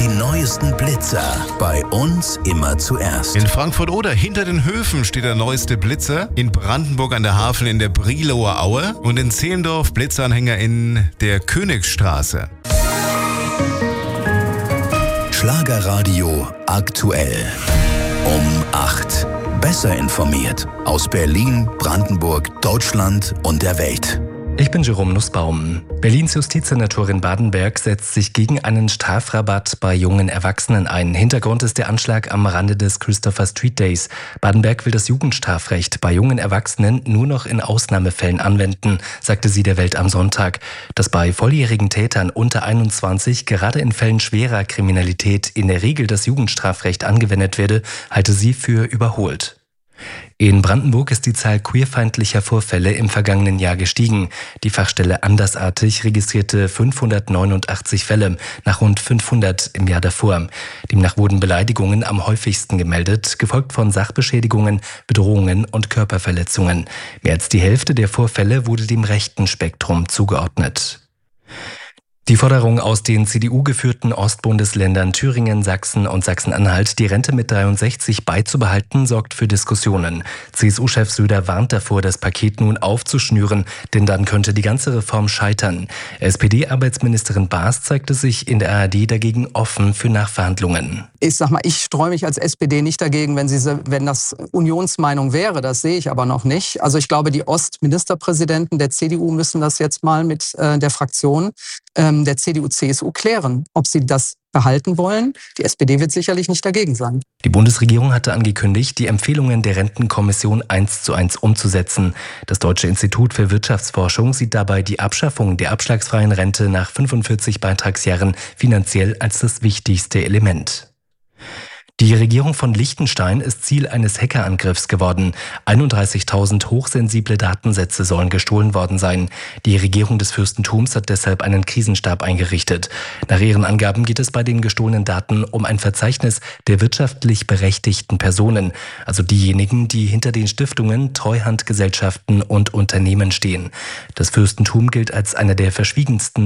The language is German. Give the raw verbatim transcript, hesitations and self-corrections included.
Die neuesten Blitzer. Bei uns immer zuerst. In Frankfurt oder hinter den Höfen steht der neueste Blitzer. In Brandenburg an der Havel in der Brilower Aue. Und in Zehlendorf Blitzanhänger in der Königsstraße. Schlagerradio aktuell. Um acht. Besser informiert. Aus Berlin, Brandenburg, Deutschland und der Welt. Ich bin Jerome Nussbaum. Berlins Justizsenatorin Badenberg setzt sich gegen einen Strafrabatt bei jungen Erwachsenen ein. Hintergrund ist der Anschlag am Rande des Christopher Street Days. Badenberg will das Jugendstrafrecht bei jungen Erwachsenen nur noch in Ausnahmefällen anwenden, sagte sie der Welt am Sonntag. Dass bei volljährigen Tätern unter einundzwanzig gerade in Fällen schwerer Kriminalität in der Regel das Jugendstrafrecht angewendet werde, halte sie für überholt. In Brandenburg ist die Zahl queerfeindlicher Vorfälle im vergangenen Jahr gestiegen. Die Fachstelle Andersartig registrierte fünfhundertneunundachtzig Fälle, nach rund fünfhundert im Jahr davor. Demnach wurden Beleidigungen am häufigsten gemeldet, gefolgt von Sachbeschädigungen, Bedrohungen und Körperverletzungen. Mehr als die Hälfte der Vorfälle wurde dem rechten Spektrum zugeordnet. Die Forderung aus den C D U-geführten Ostbundesländern Thüringen, Sachsen und Sachsen-Anhalt, die Rente mit dreiundsechzig beizubehalten, sorgt für Diskussionen. C S U-Chef Söder warnt davor, das Paket nun aufzuschnüren, denn dann könnte die ganze Reform scheitern. S P D-Arbeitsministerin Baas zeigte sich in der A R D dagegen offen für Nachverhandlungen. Ich sag mal, ich streue mich als S P D nicht dagegen, wenn, sie, wenn das Unionsmeinung wäre. Das sehe ich aber noch nicht. Also ich glaube, die Ostministerpräsidenten der C D U müssen das jetzt mal mit äh, der Fraktion ähm, der C D U C S U klären, ob sie das behalten wollen. Die S P D wird sicherlich nicht dagegen sein. Die Bundesregierung hatte angekündigt, die Empfehlungen der Rentenkommission eins zu eins umzusetzen. Das Deutsche Institut für Wirtschaftsforschung sieht dabei die Abschaffung der abschlagsfreien Rente nach fünfundvierzig Beitragsjahren finanziell als das wichtigste Element. Die Regierung von Liechtenstein ist Ziel eines Hackerangriffs geworden. einunddreißigtausend hochsensible Datensätze sollen gestohlen worden sein. Die Regierung des Fürstentums hat deshalb einen Krisenstab eingerichtet. Nach ihren Angaben geht es bei den gestohlenen Daten um ein Verzeichnis der wirtschaftlich berechtigten Personen, also diejenigen, die hinter den Stiftungen, Treuhandgesellschaften und Unternehmen stehen. Das Fürstentum gilt als einer der verschwiegensten